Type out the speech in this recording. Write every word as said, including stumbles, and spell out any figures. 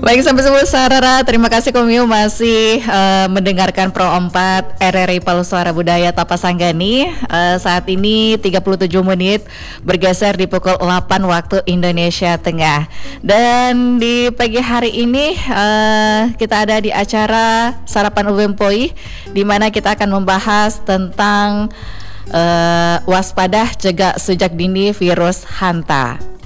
Baik, sampai semua Sarara, terima kasih Komio masih uh, mendengarkan Pro empat R R I Palu Suara Budaya Tapasanggani. Uh, saat ini tiga puluh tujuh menit bergeser di pukul delapan waktu Indonesia Tengah. Dan di pagi hari ini uh, kita ada di acara Sarapan U M P O I, di mana kita akan membahas tentang uh, waspada cegah sejak dini virus hanta.